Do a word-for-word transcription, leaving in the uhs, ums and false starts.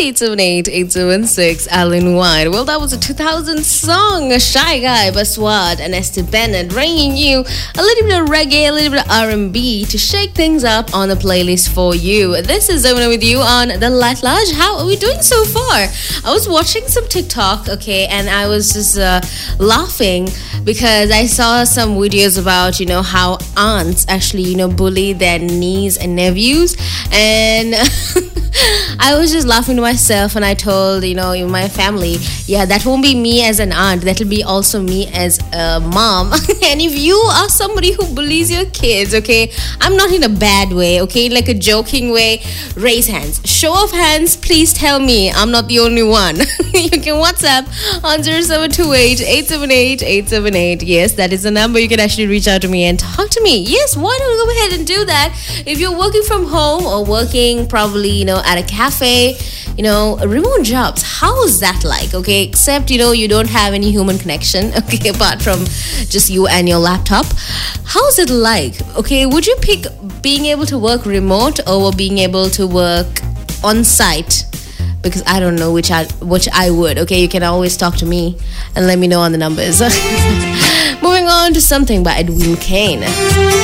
eight seven eight, eight seven six, Alan White. Well, that was a two thousand song, Shy Guy by Swad and Esther Bennett, bringing you a little bit of reggae, a little bit of R and B to shake things up on the playlist for you. This is Zona with you on The Light Lodge. How are we doing so far? I was watching some TikTok, okay, and I was just uh, laughing because I saw some videos about, you know, how aunts actually, you know, bully their niece and nephews. And I was just laughing to myself, and I told, you know, in my family, yeah, that won't be me as an aunt, that'll be also me as a mom. And if you are somebody who bullies your kids, okay, I'm not in a bad way, okay, like a joking way, raise hands, show of hands, please tell me I'm not the only one. You can WhatsApp on zero seven two eight, eight seven eight, eight seven eight. Yes, that is the number. You can actually reach out to me and talk to me. Yes, why don't we go ahead and do that? If you're working from home or working probably, you know, at a cafe, you know, remote jobs, how is that like? Okay, except, you know, you don't have any human connection, okay, apart from just you and your laptop. How is it like? Okay, would you pick being able to work remote over being able to work on site? Because I don't know which I which I would. Okay, you can always talk to me and let me know on the numbers. Moving on to Something by Edwin Kane.